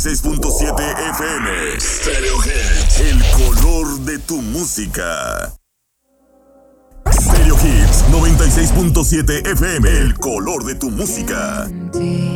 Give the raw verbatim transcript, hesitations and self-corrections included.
seis punto siete F M. Stereo Hits, el color de tu música. Stereo Hits noventa y seis punto siete F M, el color de tu música.